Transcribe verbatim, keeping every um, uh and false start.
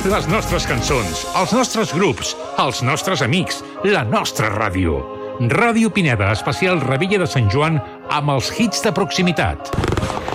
Les nostres cançons, els nostres grups, els nostres amics, la nostra ràdio. Ràdio Pineda, especial Revilla de Sant Joan amb els hits de proximitat.